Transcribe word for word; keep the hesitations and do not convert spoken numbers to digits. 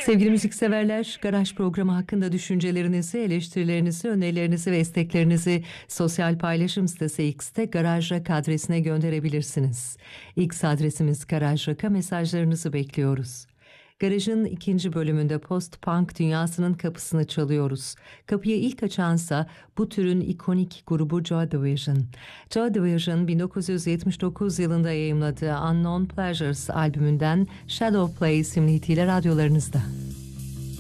Sevgili müzikseverler, Garaj programı hakkında düşüncelerinizi, eleştirilerinizi, önerilerinizi ve isteklerinizi sosyal paylaşım sitesi X'te Garaj Rock adresine gönderebilirsiniz. X adresimiz Garaj Rock'a, mesajlarınızı bekliyoruz. Garaj'ın ikinci bölümünde post-punk dünyasının kapısını çalıyoruz. Kapıyı ilk açansa bu türün ikonik grubu Joy Division. Joy Division bin dokuz yüz yetmiş dokuz yılında yayımladığı Unknown Pleasures albümünden Shadow Play isimli hitiyle radyolarınızda.